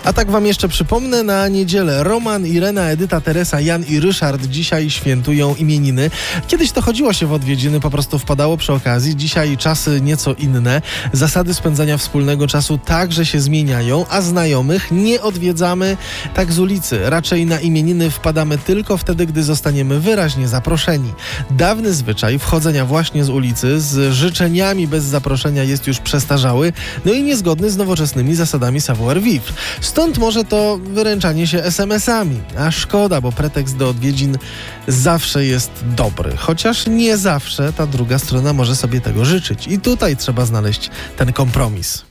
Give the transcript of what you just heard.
A tak wam jeszcze przypomnę, na niedzielę Roman, Irena, Edyta, Teresa, Jan i Ryszard dzisiaj świętują imieniny. Kiedyś to chodziło się w odwiedziny, po prostu wpadało przy okazji. Dzisiaj czasy nieco inne. Zasady spędzania wspólnego czasu także się zmieniają, a znajomych nie odwiedzamy tak z ulicy. Raczej na imieniny wpadamy tylko wtedy, gdy zostaniemy wyraźnie zaproszeni. Dawny zwyczaj wchodzenia właśnie z ulicy z życzeniami bez zaproszenia jest już przestarzały, no i niezgodny z nowoczesnymi zasadami savoir-vivre. Stąd może to wyręczanie się SMS-ami. A szkoda, bo pretekst do odwiedzin zawsze jest dobry. Chociaż nie zawsze ta druga strona może sobie tego życzyć. I tutaj trzeba znaleźć ten kompromis.